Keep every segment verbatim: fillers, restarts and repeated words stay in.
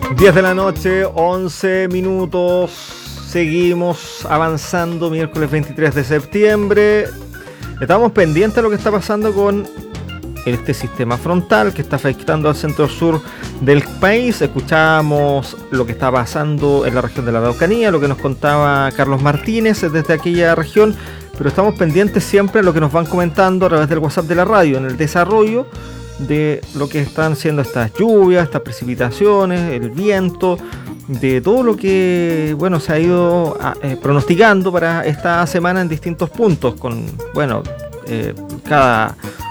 diez de la noche, once minutos. Seguimos avanzando, miércoles veintitrés de septiembre. Estamos pendientes de lo que está pasando con este sistema frontal que está afectando al centro-sur del país. Escuchamos lo que está pasando en la región de la Araucanía, lo que nos contaba Carlos Martínez desde aquella región, pero estamos pendientes siempre de lo que nos van comentando a través del WhatsApp de la radio, en el desarrollo de lo que están siendo estas lluvias, estas precipitaciones, el viento, de todo lo que bueno se ha ido eh, pronosticando para esta semana en distintos puntos, con bueno eh, cada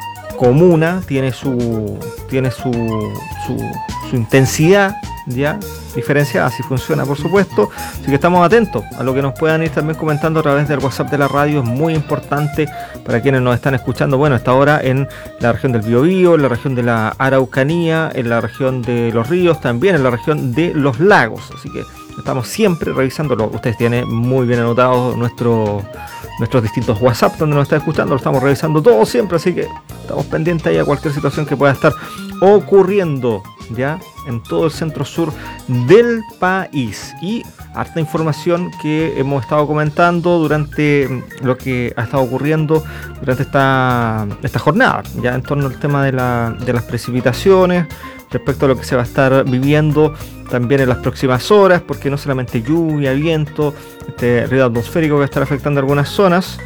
comuna tiene su tiene su, su, su intensidad ya diferenciada, así funciona por supuesto, así que estamos atentos a lo que nos puedan ir también comentando a través del WhatsApp de la radio. Es muy importante para quienes nos están escuchando, bueno, hasta ahora en la región del Biobío, en la región de la Araucanía, en la región de los ríos, también en la región de los lagos, así que estamos siempre revisándolo. Ustedes tienen muy bien anotados nuestro, nuestros distintos WhatsApp donde nos están escuchando, lo estamos revisando todo siempre, así que estamos pendientes ahí a cualquier situación que pueda estar ocurriendo ya en todo el centro sur del país. Y harta información que hemos estado comentando durante lo que ha estado ocurriendo durante esta, esta jornada, ya en torno al tema de, la, de las precipitaciones, respecto a lo que se va a estar viviendo también en las próximas horas, porque no solamente lluvia, viento, este ruido atmosférico que va a estar afectando algunas zonas,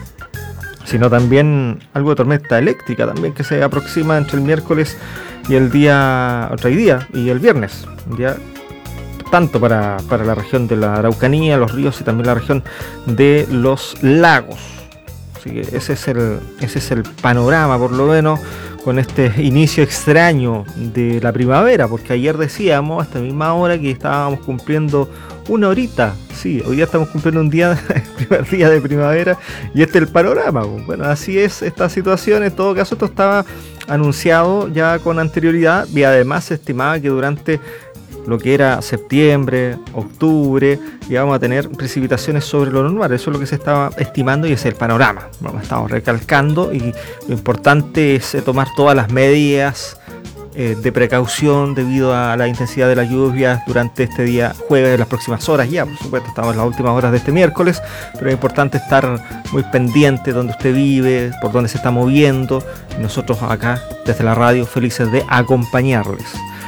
sino también algo de tormenta eléctrica también que se aproxima entre el miércoles y el día, otro día y el viernes, ya tanto para, para la región de la Araucanía, los ríos y también la región de los lagos. Así que ese es el, ese es el panorama, por lo menos, con este inicio extraño de la primavera, porque ayer decíamos a esta misma hora que estábamos cumpliendo una horita. Sí, hoy día estamos cumpliendo un día, el primer día de primavera, y este es el panorama. Bueno, así es esta situación. En todo caso, esto estaba anunciado ya con anterioridad y además se estimaba que durante lo que era septiembre, octubre, íbamos a tener precipitaciones sobre lo normal. Eso es lo que se estaba estimando y ese es el panorama. Bueno, estamos recalcando y lo importante es tomar todas las medidas eh, de precaución debido a la intensidad de las lluvias durante este día jueves, de las próximas horas. Ya, por supuesto, estamos en las últimas horas de este miércoles, pero es importante estar muy pendiente de donde usted vive, por donde se está moviendo. Y nosotros acá, desde la radio, felices de acompañarles.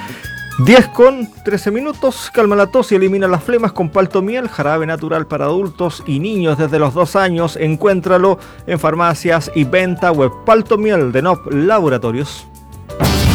diez con trece minutos. Calma la tos y elimina las flemas con Paltomiel, jarabe natural para adultos y niños desde los dos años. Encuéntralo en farmacias y venta web. Paltomiel de N O P Laboratorios.